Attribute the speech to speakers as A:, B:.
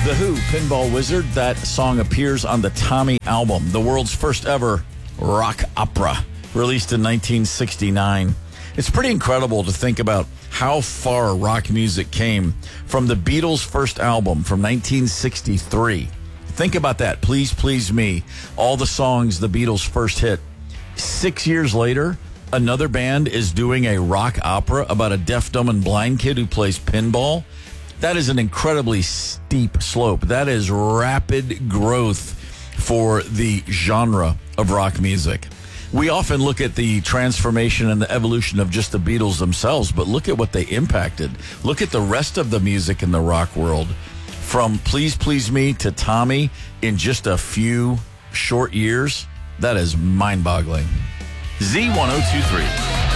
A: The Who, Pinball Wizard. That song appears on the Tommy album, the world's first ever rock opera, released in 1969. It's pretty incredible to think about how far rock music came from the Beatles' first album from 1963. Think about that. Please, Please Me. All the songs the Beatles first hit. 6 years later, another band is doing a rock opera about a deaf, dumb, and blind kid who plays pinball. That is an incredibly steep slope. That is rapid growth for the genre of rock music. We often look at the transformation and the evolution of just the Beatles themselves, but look at what they impacted. Look at the rest of the music in the rock world. From Please Please Me to Tommy in just a few short years, that is mind-boggling. Z1023.